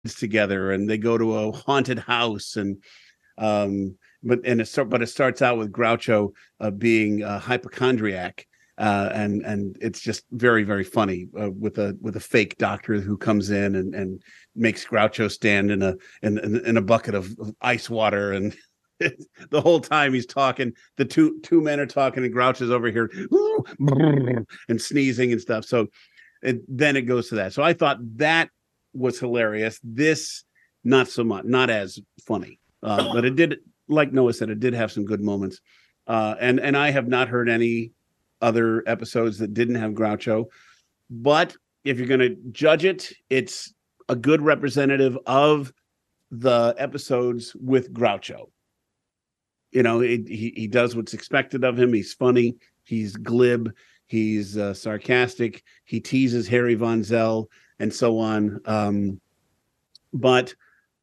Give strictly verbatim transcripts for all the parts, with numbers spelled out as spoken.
together, and they go to a haunted house, and um, but and it start, but it starts out with Groucho uh, being a hypochondriac. Uh, and and it's just very very funny uh, with a with a fake doctor who comes in and, and makes Groucho stand in a in in a bucket of, of ice water, and the whole time he's talking, the two two men are talking, and Groucho's over here and sneezing and stuff. So it, then it goes to that. So I thought that was hilarious. This not so much, not as funny, uh, but it did, like Noah said, it did have some good moments. Uh, and and I have not heard any other episodes that didn't have Groucho, but if you're going to judge it, it's a good representative of the episodes with Groucho. You know, it, he he does what's expected of him. He's funny. He's glib. He's uh, sarcastic. He teases Harry Von Zell and so on. Um, but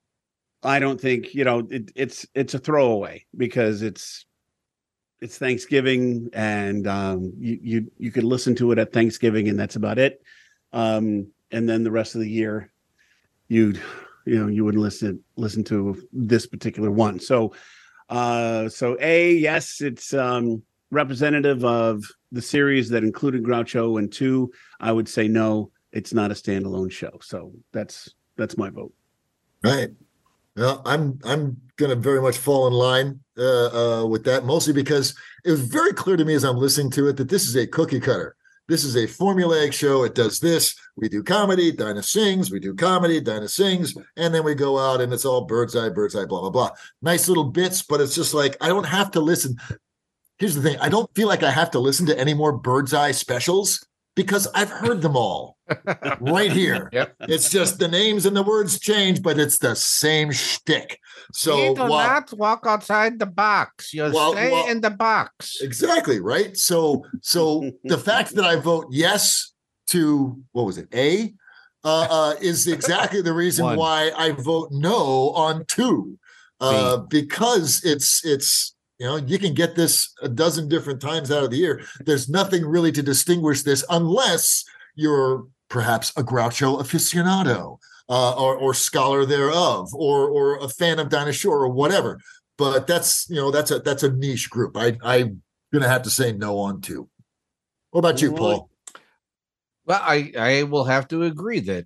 I don't think, you know, it, it's it's a throwaway because it's it's Thanksgiving, and um, you you you could listen to it at Thanksgiving, and that's about it. Um, and then the rest of the year, you'd you know you wouldn't listen listen to this particular one. So, uh, so a yes, it's um, representative of the series that included Groucho, and two, I would say no, it's not a standalone show. So that's that's my vote. Right. Well, I'm I'm going to very much fall in line uh, uh, with that, mostly because it was very clear to me as I'm listening to it that this is a cookie cutter. This is a formulaic show. It does this. We do comedy, Dinah sings. We do comedy, Dinah sings. And then we go out and it's all bird's eye, bird's eye, blah, blah, blah. Nice little bits, but it's just like, I don't have to listen. Here's the thing. I don't feel like I have to listen to any more bird's eye specials because I've heard them all right here. Yep. It's just the names and the words change, but it's the same shtick. So you do while, not walk outside the box. You well, stay well, in the box. Exactly, right? So so the fact that I vote yes to, what was it, A, uh, uh, is exactly the reason One. why I vote no on two. Uh, because it's it's you know, you can get this a dozen different times out of the year. There's nothing really to distinguish this unless you're perhaps a Groucho aficionado uh, or, or scholar thereof, or or a fan of Dinah Shore or whatever. But that's, you know, that's a that's a niche group. I, I'm going to have to say no on two. What about you, Paul? Well, I, I will have to agree that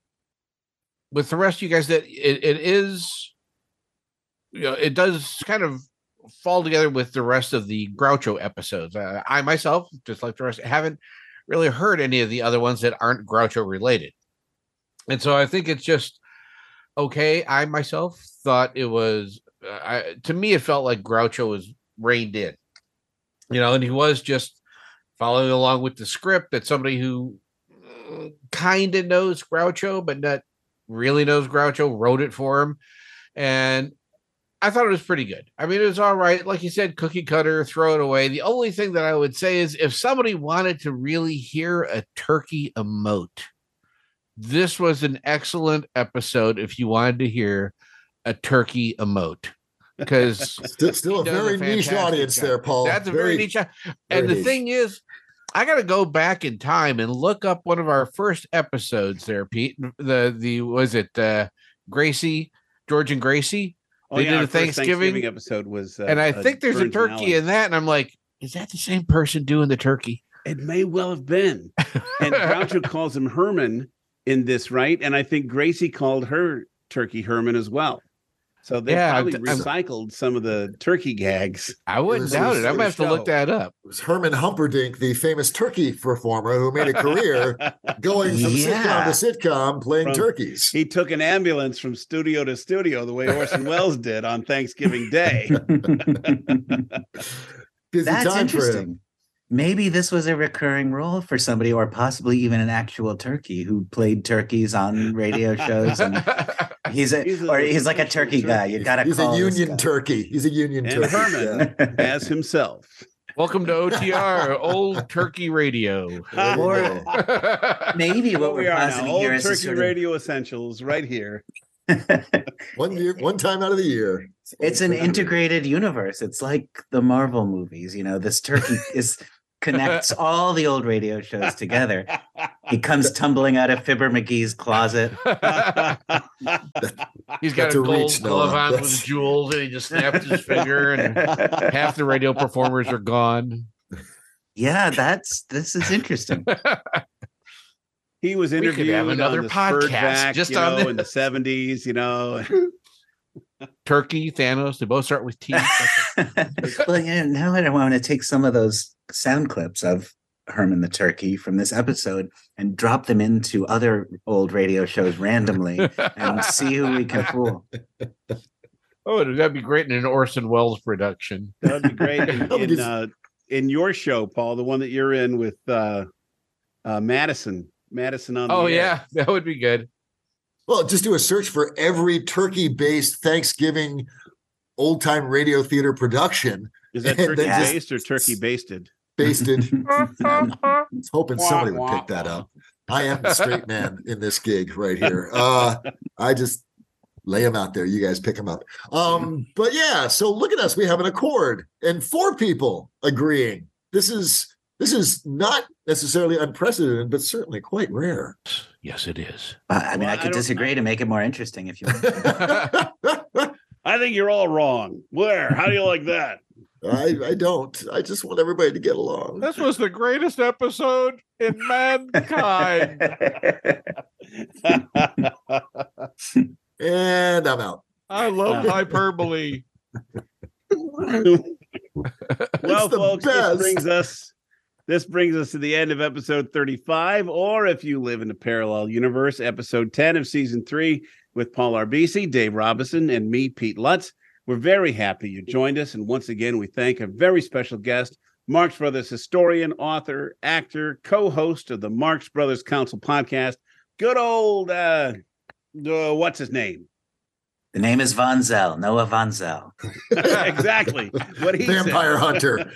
with the rest of you guys, that it, it is, you know, it does kind of fall together with the rest of the Groucho episodes. Uh, I myself, just like the rest, haven't really heard any of the other ones that aren't Groucho related. And so I think it's just okay. I myself thought it was, uh, I, to me, it felt like Groucho was reined in, you know, and he was just following along with the script that somebody who uh, kind of knows Groucho, but not really knows Groucho, wrote it for him. And I thought it was pretty good. I mean, it was all right. Like you said, cookie cutter, throw it away. The only thing that I would say is if somebody wanted to really hear a turkey emote, this was an excellent episode if you wanted to hear a turkey emote. Because still, still a very a niche audience job. there, Paul. That's a very, very niche. And the niche. thing is, I got to go back in time and look up one of our first episodes there, Pete. The, the was it uh, Gracie, George and Gracie? Oh, they yeah, did a Thanksgiving, Thanksgiving episode was, uh, and I uh, think there's Burns a turkey in that, and I'm like, is that the same person doing the turkey? It may well have been. And Groucho calls him Herman in this, right? And I think Gracie called her turkey Herman as well. So they yeah, probably I'm, recycled I'm, some of the turkey gags. I wouldn't doubt it. I'm gonna have to look that up. It was Herman Humperdinck, the famous turkey performer who made a career going from yeah. sitcom to sitcom playing from, turkeys. He took an ambulance from studio to studio the way Orson Welles did on Thanksgiving Day. Busy That's time interesting. for him. Maybe this was a recurring role for somebody, or possibly even an actual turkey who played turkeys on radio shows. And he's a, he's a or he's like a turkey, turkey. guy. You got to call. He's a union turkey. He's a union and turkey. Herman yeah. as himself. Welcome to O T R, Old Turkey Radio. Or maybe what we're positing now, here Old is Turkey sort Radio Essentials right here. one year, one time out of the year. It's an integrated universe. It's like the Marvel movies. You know, this turkey is connects all the old radio shows together. He comes tumbling out of Fibber McGee's closet. He's got That's a a gold reach, glove Noah. on That's- with jewels, and he just snaps his finger, and half the radio performers are gone. Yeah, that's this is interesting. He was We could interviewed have another on the podcast Spurtback, just you on know, in the this. seventies, you know. Turkey, Thanos, they both start with T. Well, yeah, now I want to take some of those sound clips of Herman the Turkey from this episode and drop them into other old radio shows randomly and see who we can fool. Oh, that'd be great in an Orson Welles production. That would be great. In, No, in, because- uh, in your show, Paul, the one that you're in with uh, uh, Madison. Madison on the Oh air. yeah, that would be good. Well, just do a search for every turkey-based Thanksgiving old-time radio theater production. Is that And turkey then just- based or turkey basted? Basted. I was hoping somebody Wah, would wah, pick that wah. up. I am the straight man in this gig right here. Uh, I just lay them out there. You guys pick them up. Um, but yeah, so look at us. We have an accord and four people agreeing. This is this is not necessarily unprecedented, but certainly quite rare. Yes, it is. Uh, I mean, Well, I I could don't- disagree to make it more interesting if you want. I think you're all wrong. Where? How do you like that? I, I don't. I just want everybody to get along. This was the greatest episode in mankind. And I'm out. I love hyperbole. Well, the folks, this best. brings us this brings us to the end of episode thirty-five, or if you live in a parallel universe, episode ten of season three with Paul Arbisi, Dave Robinson, and me, Pete Lutz. We're very happy you joined us, and once again, we thank a very special guest, Marx Brothers historian, author, actor, co-host of the Marx Brothers Council podcast. Good old uh, uh what's his name? The name is Von Zell, Noah Von Zell. Exactly what he said. Vampire Hunter.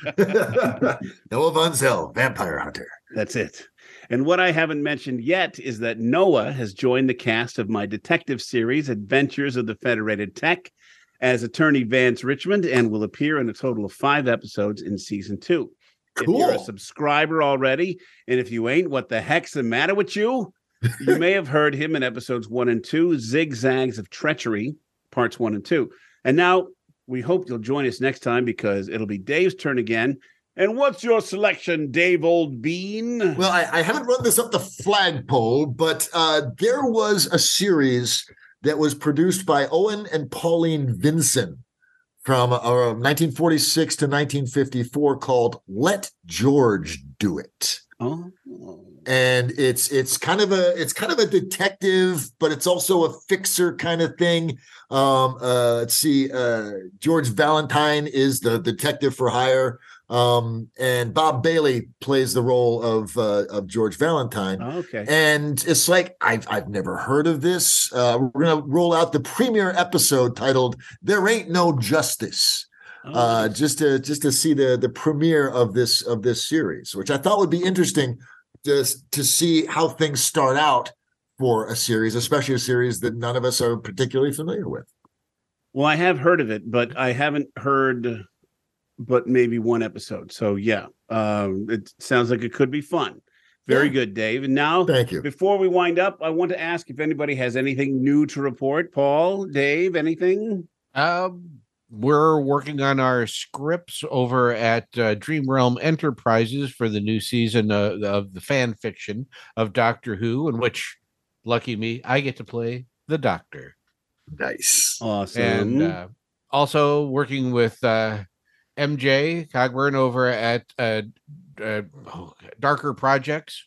Noah Von Zell, Vampire Hunter. That's it. And what I haven't mentioned yet is that Noah has joined the cast of my detective series, Adventures of the Federated Tech, as attorney Vance Richmond, and will appear in a total of five episodes in season two. If you're a Cool. subscriber already, and if you ain't, what the heck's the matter with you? You may have heard him in episodes one and two, Zigzags of Treachery, parts one and two. And now we hope you'll join us next time because it'll be Dave's turn again. And what's your selection, Dave Old Bean? Well, I, I haven't run this up the flagpole, but uh, there was a series that was produced by Owen and Pauline Vinson from uh, nineteen forty-six to nineteen fifty-four called Let George Do It. Oh, And it's it's kind of a it's kind of a detective, but it's also a fixer kind of thing. Um, uh, let's see, uh, George Valentine is the detective for hire, um, and Bob Bailey plays the role of uh, of George Valentine. okay. And it's like I've I've never heard of this. Uh, we're gonna roll out the premiere episode titled "There Ain't No Justice." Uh, just to just to see the the premiere of this of this series, which I thought would be interesting, just to see how things start out for a series, especially a series that none of us are particularly familiar with. Well, I have heard of it, but I haven't heard but maybe one episode. So yeah, um, it sounds like it could be fun. Very Yeah. good, Dave. And now, Thank you. before we wind up, I want to ask if anybody has anything new to report. Paul, Dave, anything? Um, we're working on our scripts over at uh, Dream Realm Enterprises for the new season uh, of the fan fiction of Doctor Who, in which, lucky me, I get to play the Doctor. Nice. Awesome. And uh, also working with uh, M J Cogburn over at uh, uh, oh, Darker Projects.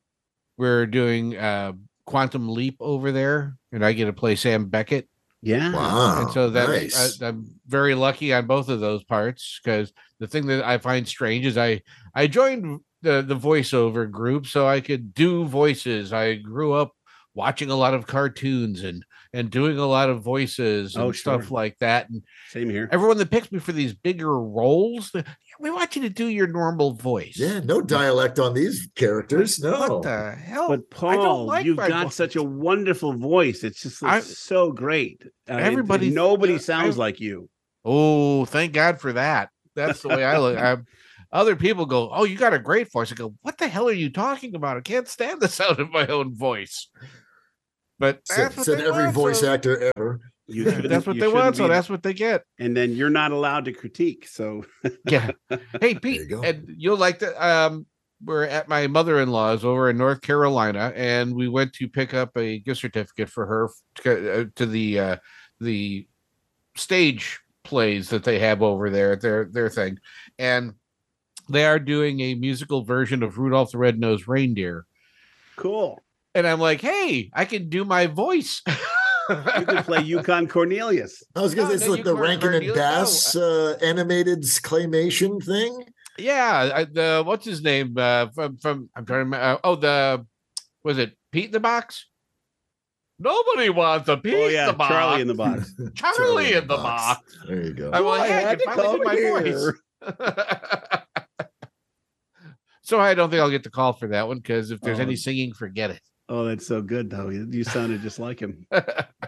We're doing uh, Quantum Leap over there, and I get to play Sam Beckett. yeah. Wow. And so that's nice. I, I'm very lucky on both of those parts, because the thing that I find strange is I I joined the the voiceover group so I could do voices. I grew up watching a lot of cartoons and and doing a lot of voices and Oh, stuff sure. like that. And Same here. everyone that picks me for these bigger roles, we want you to do your normal voice. Yeah, no dialect on these characters. No. What the hell? But I don't Paul, like you've my got voice. such a wonderful voice. It's just like, I- so great. Uh, it- Everybody- nobody uh, sounds I- like you. Oh, thank God for that. That's the way I look. I'm, other people go, "Oh, you got a great voice." I go, "What the hell are you talking about? I can't stand the sound of my own voice." But that's Said, what said they every want, voice so actor ever. You that's shouldn't- what you they shouldn't want, so be- that's what they get. And then you're not allowed to critique. So Yeah. Hey, There Pete, you go. and you'll like that. Um, we're at my mother-in-law's over in North Carolina, and we went to pick up a gift certificate for her to, uh, to the uh, the stage plays that they have over there, their their thing, and they are doing a musical version of Rudolph the Red-Nosed Reindeer. cool. And I'm like, hey, I can do my voice. You can play Yukon Cornelius. I was going No, to say, no, it's like you the weren't Rankin heard and you. Bass uh, animated claymation thing. Yeah, I, the what's his name uh, from from I'm trying to remember. Uh, oh, the was it Pete in the Box? Nobody wants a Pete Oh in yeah, the box. Charlie in the box. Charlie, in the box. There you go. I'm Oh, like, I hey, I had can to finally do come my here. voice. So I don't think I'll get the call for that one because if there's Oh. any singing, forget it. Oh, that's so good though. You, you sounded just like him. So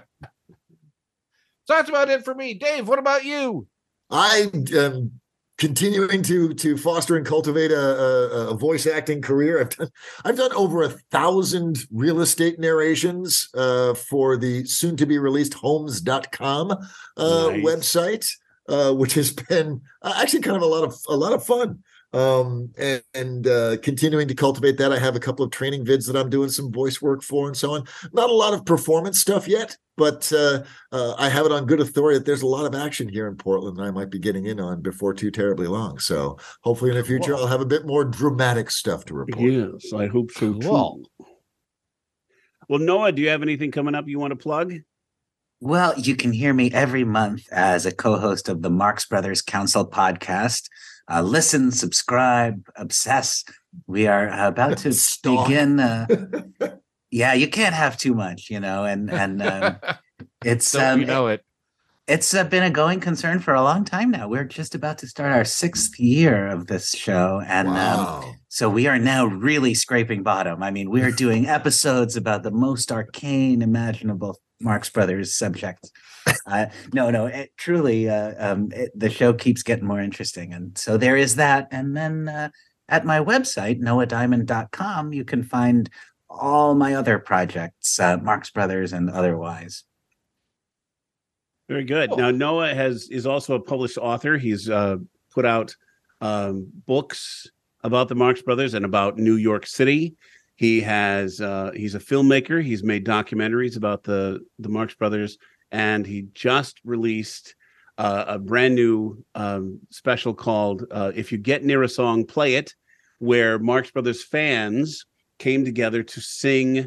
that's about it for me. Dave, what about you? I am continuing to to foster and cultivate a, a, a voice acting career. I've done I've done over a thousand real estate narrations uh, for the soon to be released homes dot com uh, Nice. website, uh, which has been uh, actually kind of a lot of a lot of fun. Um, and, and uh, continuing to cultivate that. I have a couple of training vids that I'm doing some voice work for and so on. Not a lot of performance stuff yet, but uh, uh, I have it on good authority that there's a lot of action here in Portland that I might be getting in on before too terribly long. So hopefully in the future, Cool. I'll have a bit more dramatic stuff to report. Yes, I hope so Cool. too. Well, Noah, do you have anything coming up you want to plug? Well, you can hear me every month as a co-host of the Marx Brothers Council podcast. Uh, listen, subscribe, obsess. We are about to Stalk. begin. Uh, yeah, you can't have too much, you know, and and um, it's So um, we know it. it's uh, been a going concern for a long time now. We're just about to start our sixth year of this show, and um, Wow. so we are now really scraping bottom. I mean, we're doing episodes about the most arcane imaginable Marx Brothers subjects. Uh, no, no, it, truly, uh, um, it, the show keeps getting more interesting. And so there is that. And then uh, at my website, noah diamond dot com, you can find all my other projects, uh, Marx Brothers and otherwise. Very good. Cool. Now, Noah has is also a published author. He's uh, put out um, books about the Marx Brothers and about New York City. He has uh, he's a filmmaker. He's made documentaries about the the Marx Brothers, and he just released uh, a brand new um, special called uh, "If You Get Near a Song, Play It," where Marx Brothers fans came together to sing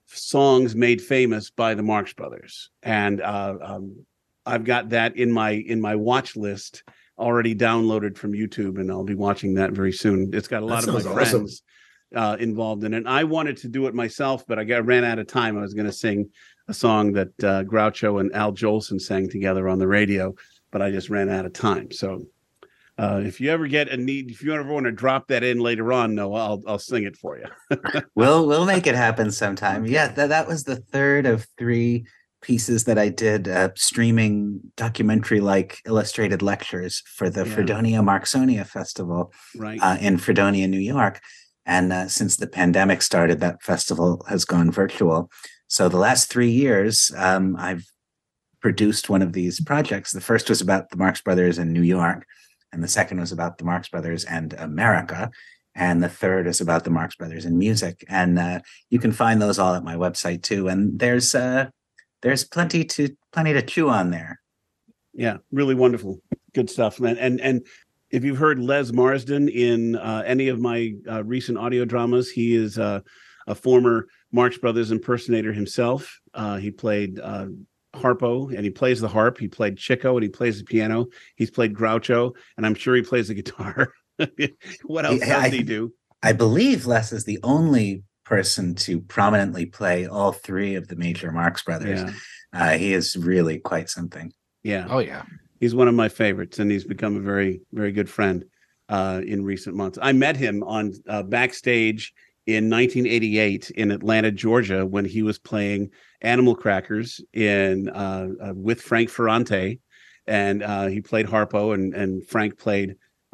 songs made famous by the Marx Brothers, and uh, um, I've got that in my in my watch list already downloaded from YouTube, and I'll be watching that very soon. It's got a lot That of my sounds friends awesome. uh, involved in it. I wanted to do it myself, but I got ran out of time. I was going to sing a song that uh, Groucho and Al Jolson sang together on the radio, but I just ran out of time. So uh, if you ever get a need, if you ever want to drop that in later on, Noah, I'll I'll sing it for you. We'll we'll make it happen sometime. Yeah, that that was the third of three pieces that I did, uh, streaming documentary-like illustrated lectures for the Yeah. Fredonia Marxonia Festival Right. uh, in Fredonia, New York. And uh, since the pandemic started, that festival has gone virtual. So the last three years, um, I've produced one of these projects. The first was about the Marx Brothers in New York, and the second was about the Marx Brothers and America. And the third is about the Marx Brothers in music. And uh, you can find those all at my website too. And there's uh, there's plenty to plenty to chew on there. Yeah, really wonderful, good stuff, man. And and if you've heard Les Marsden in uh, any of my uh, recent audio dramas, he is uh, a former Marx Brothers impersonator himself. Uh, he played uh, Harpo, and he plays the harp. He played Chico, and he plays the piano. He's played Groucho, and I'm sure he plays the guitar. What else Yeah, does I- he do? I believe Les is the only person to prominently play all three of the major Marx Brothers. Yeah, Uh, he is really quite something. yeah. Oh yeah. He's one of my favorites, and he's become a very, very good friend uh, in recent months. I met him on uh, backstage in nineteen eighty-eight in Atlanta, Georgia, when he was playing Animal Crackers in uh, uh, with Frank Ferrante, and uh, he played Harpo, and and Frank played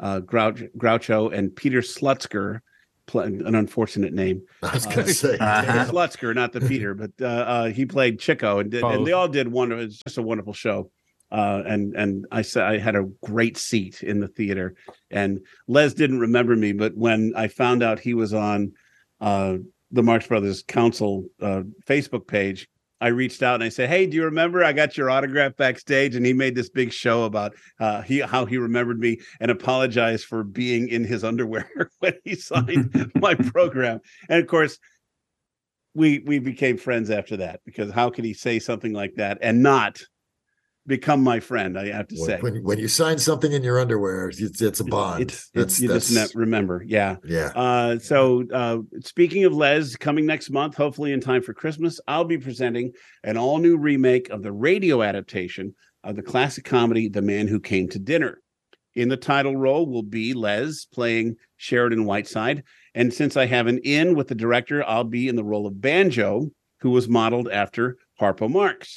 uh, Grouch, Groucho and Peter Slutzker, an unfortunate name. I was going to uh, say uh-huh. Slutzker, not the Peter, but uh, uh, he played Chico, and, did, and they all did wonderful. It's just a wonderful show. Uh, and and I said I had a great seat in the theater, and Les didn't remember me, but when I found out he was on uh, the Marx Brothers Council uh, Facebook page, I reached out and I said, "Hey, do you remember? I got your autograph backstage." And he made this big show about uh, he how he remembered me and apologized for being in his underwear when he signed my program. And of course, we we became friends after that, because how could he say something like that and not become my friend? I have to when, say, when when you sign something in your underwear, it's, it's a bond. It's, it's you that's, just remember, yeah, yeah. Uh, so, uh, speaking of Les, coming next month, hopefully in time for Christmas, I'll be presenting an all-new remake of the radio adaptation of the classic comedy "The Man Who Came to Dinner." In the title role will be Les playing Sheridan Whiteside, and since I have an in with the director, I'll be in the role of Banjo, who was modeled after Harpo Marx.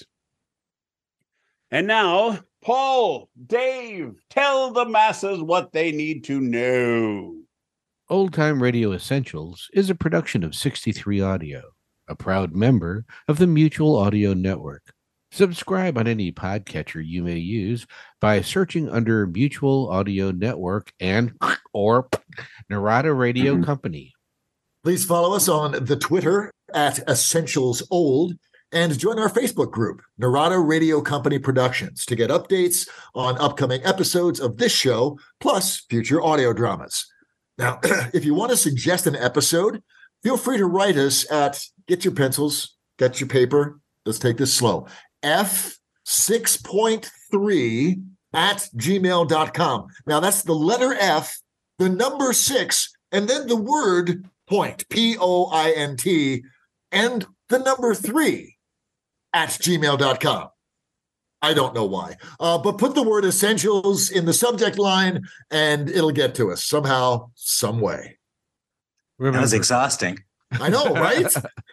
And now, Paul, Dave, tell the masses what they need to know. Old Time Radio Essentials is a production of sixty-three Audio, a proud member of the Mutual Audio Network. Subscribe on any podcatcher you may use by searching under Mutual Audio Network and or Narada Radio mm-hmm. Company. Please follow us on the Twitter at Essentials Old, and join our Facebook group, Narada Radio Company Productions, to get updates on upcoming episodes of this show, plus future audio dramas. Now, if you want to suggest an episode, feel free to write us at, get your pencils, get your paper, let's take this slow, F six point three at gmail dot com. Now, that's the letter F, the number six, and then the word point, P O I N T, and the number three. At gmail dot com. I don't know why, uh, but put the word essentials in the subject line and it'll get to us somehow, some way. Remember. That was exhausting. I know, right?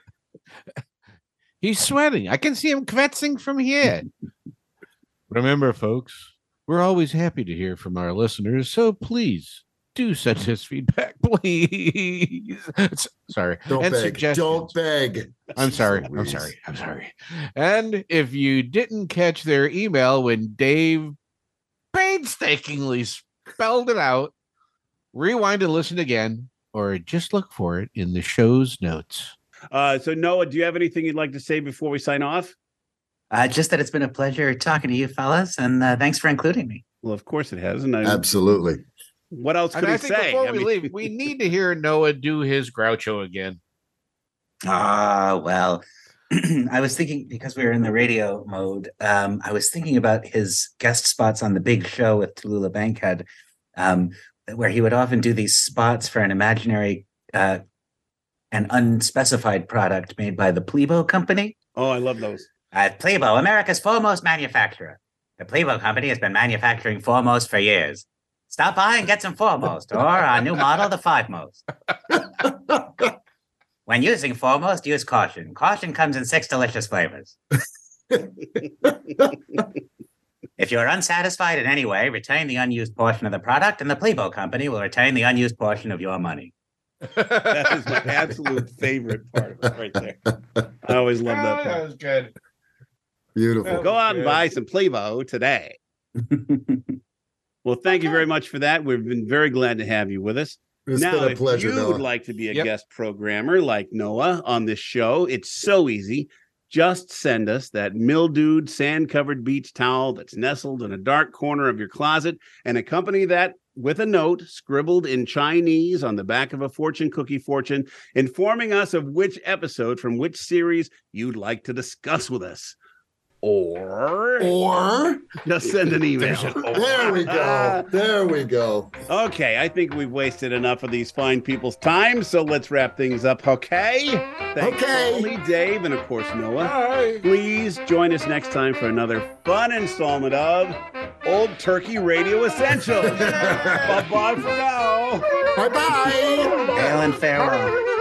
He's sweating. I can see him kvetzing from here. Remember, folks, we're always happy to hear from our listeners, so please do send us feedback, please. Sorry. Don't and beg. Suggestions. Don't beg. I'm sorry. I'm sorry. I'm sorry. And if you didn't catch their email when Dave painstakingly spelled it out, rewind and listen again, or just look for it in the show's notes. Uh, so, Noah, do you have anything you'd like to say before we sign off? Uh, just that it's been a pleasure talking to you fellas, and uh, thanks for including me. Well, of course it has. And I, Absolutely. What else could and he I think say? Before I we mean... leave, we need to hear Noah do his Groucho again. Ah, well, I was thinking, because we were in the radio mode, um, I was thinking about his guest spots on The Big Show with Tallulah Bankhead, um, where he would often do these spots for an imaginary uh, and unspecified product made by the Plebo Company. Oh, I love those. Uh, Plebo, America's foremost manufacturer. The Plebo Company has been manufacturing Foremost for years. Stop by and get some Foremost, or our new model, the Five Most. When using Foremost, use caution. Caution comes in six delicious flavors. If you are unsatisfied in any way, return the unused portion of the product, and the Plebo Company will return the unused portion of your money. That is my absolute favorite part of it right there. I always love that part. That was good. Beautiful. Go out and buy some Plebo today. Well, thank you very much for that. We've been very glad to have you with us. It's now, been a if pleasure, you Noah. would like to be a Yep. guest programmer like Noah on this show, it's so easy. Just send us that mildewed, sand-covered beach towel that's nestled in a dark corner of your closet and accompany that with a note scribbled in Chinese on the back of a fortune cookie fortune, informing us of which episode from which series you'd like to discuss with us. Or, Or just send an email. there we go. There we go. Okay, I think we've wasted enough of these fine people's time, so let's wrap things up, okay? Thanks, Okay. Paulie, Dave, and of course, Noah. Bye. Please join us next time for another fun installment of Old Turkey Radio Essentials. Bye-bye for now. Bye-bye. Hail and farewell.